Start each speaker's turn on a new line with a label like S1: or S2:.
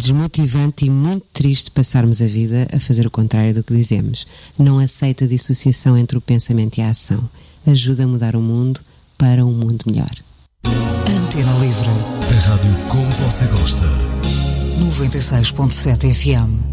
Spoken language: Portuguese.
S1: desmotivante e muito triste passarmos a vida a fazer o contrário do que dizemos. Não aceita a dissociação entre o pensamento e a ação. Ajuda a mudar o mundo para um mundo melhor.
S2: Antena Livre.
S3: A rádio como você gosta.
S2: 96.7 FM.